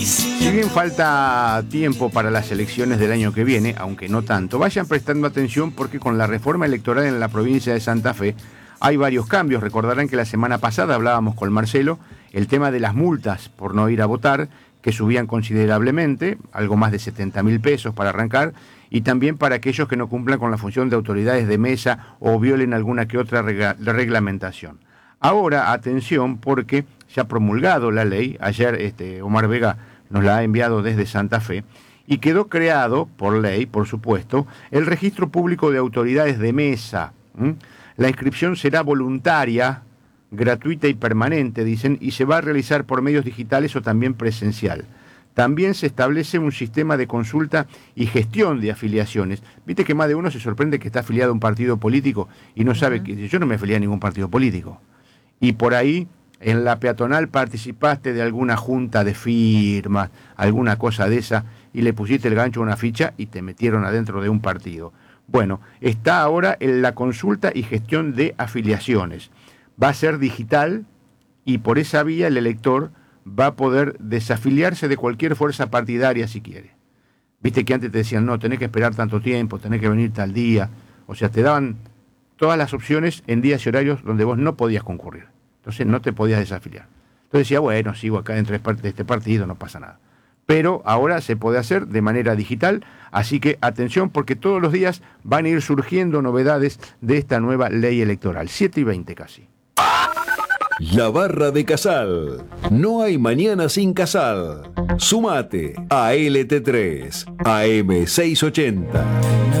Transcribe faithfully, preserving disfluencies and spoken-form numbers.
Si bien falta tiempo para las elecciones del año que viene, aunque no tanto, vayan prestando atención porque con la reforma electoral en la provincia de Santa Fe hay varios cambios. Recordarán que la semana pasada hablábamos con Marcelo el tema de las multas por no ir a votar, que subían considerablemente, algo más de setenta mil pesos para arrancar, y también para aquellos que no cumplan con la función de autoridades de mesa o violen alguna que otra regla- reglamentación. Ahora, atención, porque se ha promulgado la ley, ayer este, Omar Vega nos la ha enviado desde Santa Fe, y quedó creado, por ley, por supuesto, el Registro Público de Autoridades de Mesa. ¿Mm? La inscripción será voluntaria, gratuita y permanente, dicen, y se va a realizar por medios digitales o también presencial. También se establece un sistema de consulta y gestión de afiliaciones. Viste que más de uno se sorprende que está afiliado a un partido político y no sabe que yo no me afilié a ningún partido político. Y por ahí, en la peatonal participaste de alguna junta de firmas, alguna cosa de esa, y le pusiste el gancho a una ficha y te metieron adentro de un partido. Bueno, está ahora en la consulta y gestión de afiliaciones. Va a ser digital y por esa vía el elector va a poder desafiliarse de cualquier fuerza partidaria si quiere. Viste que antes te decían, no, tenés que esperar tanto tiempo, tenés que venir tal día. O sea, te daban todas las opciones en días y horarios donde vos no podías concurrir. Entonces no te podías desafiliar. Entonces decía, bueno, sigo acá dentro de este partido, no pasa nada. Pero ahora se puede hacer de manera digital, así que atención porque todos los días van a ir surgiendo novedades de esta nueva ley electoral. siete y veinte casi. La Barra de Casal. No hay mañana sin Casal. Sumate a L T tres, A M seiscientos ochenta.